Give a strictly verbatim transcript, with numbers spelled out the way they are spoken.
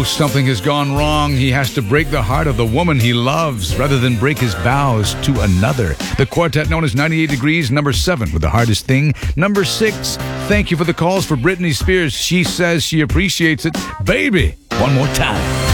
knows something has gone wrong. He has to break the heart of the woman he loves rather than break his vows to another. The quartet known as ninety-eight Degrees, number seven with The Hardest Thing. Number six, thank you for the calls for Britney Spears. She says she appreciates it. Baby, one more time.